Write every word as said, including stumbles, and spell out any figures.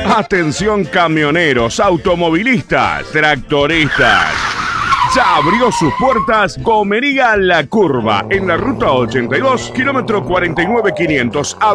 Atención camioneros, automovilistas, tractoristas. Ya abrió sus puertas Comería La Curva en la ruta ochenta y dos, kilómetro cuarenta y nueve quinientos.